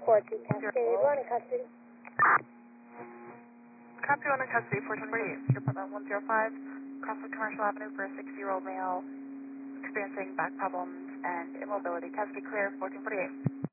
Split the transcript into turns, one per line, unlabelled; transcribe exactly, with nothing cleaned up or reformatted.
four two Cascade, one in custody.
Copy one in custody, fourteen forty-eight. Department one zero five, cross of Commercial Avenue for a six-year-old male experiencing back problems and immobility. Custody clear, fourteen forty-eight.